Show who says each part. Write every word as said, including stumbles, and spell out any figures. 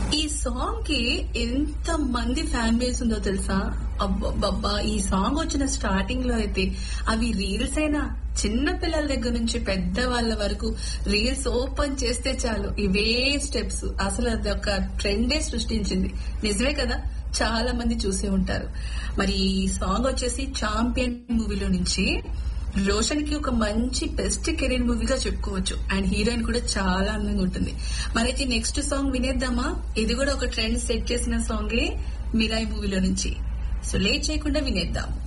Speaker 1: ఈ సాంగ్ కి ఎంత మంది ఫ్యాన్ బేస్ ఉందో తెలుసా? అబ్బబ్బబ్బా, ఈ సాంగ్ వచ్చిన స్టార్టింగ్ లో అయితే అవి రీల్స్ అయినా చిన్న పిల్లల దగ్గర నుంచి పెద్ద వాళ్ళ వరకు రీల్స్ ఓపెన్ చేస్తే చాలు ఇవే స్టెప్స్. అసలు అది ఒక ట్రెండే సృష్టించింది. నిజమే కదా, చాలా మంది చూసే ఉంటారు. మరి ఈ సాంగ్ వచ్చేసి చాంపియన్ మూవీలో నుంచి. రోషన్ కి ఒక మంచి బెస్ట్ కెరీర్ మూవీగా చెప్పుకోవచ్చు. అండ్ హీరోయిన్ కూడా చాలా అందంగా ఉంటుంది. మరైతే నెక్స్ట్ సాంగ్ వినేద్దామా? ఇది కూడా ఒక ట్రెండ్ సెట్ చేసిన సాంగే, మిరాయి మూవీలో నుంచి. సో లేట్ చేయకుండా వినేద్దాం.